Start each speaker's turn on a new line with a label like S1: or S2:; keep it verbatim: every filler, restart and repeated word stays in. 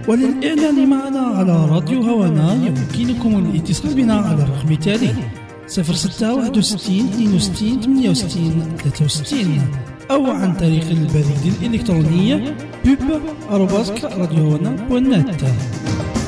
S1: وللإعلان معنا على راديو هوانا يمكنكم الاتصال بنا على الرقم التالي صفر ستة واحد وستين اثنين وستين ثمانية وستين ثلاثة وستين أو عن طريق البريد الإلكتروني بوب آروباس راديو هوانا دوت نت.